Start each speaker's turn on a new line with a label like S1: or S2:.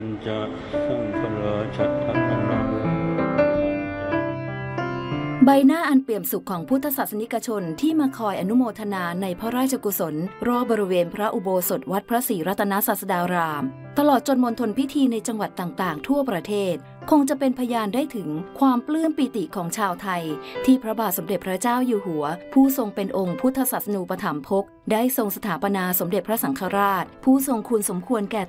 S1: จะสังฆราชทัตนะโม
S2: ใบหน้าอันเปี่ยมสุขของพุทธศาสนิกชนที่มาคอยอนุโมทนาในพระราชกุศลรอบบริเวณพระอุโบสถวัดพระศรีรัตนศาสดารามตลอดจนมณฑลพิธีในจังหวัดต่างๆทั่วประเทศคงจะเป็นพยานได้ถึงความปลื้มปิติของชาวไทยที่พระบาทสมเด็จพระเจ้าอยู่หัวผู้ทรงเป็นองค์พุทธศาสนูปถัมภกได้ทรงสถาปนาสมเด็จพระสังฆราชผู้ทรงคุณสมควรแก่